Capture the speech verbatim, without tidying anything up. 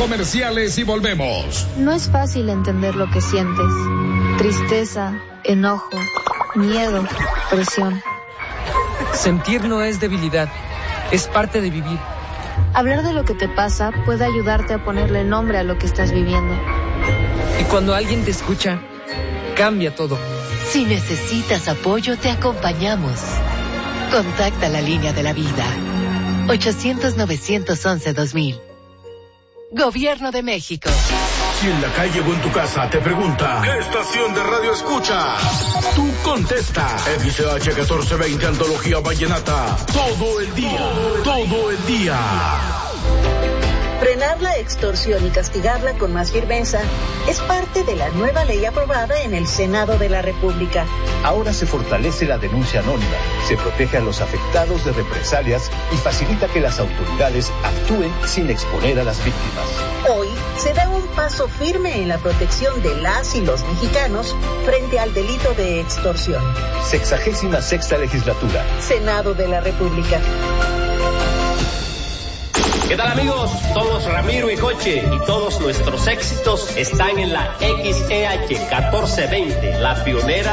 comerciales y volvemos. No es fácil entender lo que sientes. Tristeza, enojo, miedo, presión. Sentir no es debilidad, es parte de vivir. Hablar de lo que te pasa puede ayudarte a ponerle nombre a lo que estás viviendo. Y cuando alguien te escucha, cambia todo. Si necesitas apoyo, te acompañamos. Contacta la línea de la vida. ochocientos, novecientos once, dos mil. Gobierno de México. Si en la calle o en tu casa te pregunta ¿qué estación de radio escucha? Tú contesta X H catorce veinte Antología Vallenata. Todo el día, todo el día. Frenar la extorsión y castigarla con más firmeza es parte de la nueva ley aprobada en el Senado de la República. Ahora se fortalece la denuncia anónima, se protege a los afectados de represalias y facilita que las autoridades actúen sin exponer a las víctimas. Hoy se da un paso firme en la protección de las y los mexicanos frente al delito de extorsión. Sexagésima sexta legislatura. Senado de la República. ¿Qué tal, amigos? Somos Ramiro y Joche y todos nuestros éxitos están en la X E H catorce veinte, la pionera